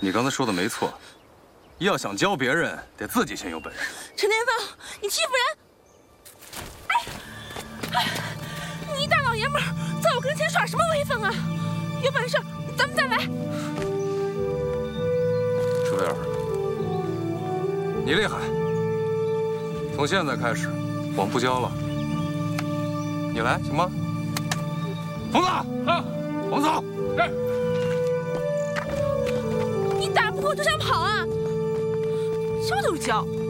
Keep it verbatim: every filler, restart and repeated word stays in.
你刚才说的没错，要想教别人，得自己先有本事。 陈天放，你欺负人！哎，哎，你一大老爷们儿，在我跟前耍什么威风啊？有本事咱们再来。 舒菲尔，你厉害。从现在开始，我们不教了，你来行吗？冯子，啊，我们走。是。 你打不过就想跑啊？教都是教。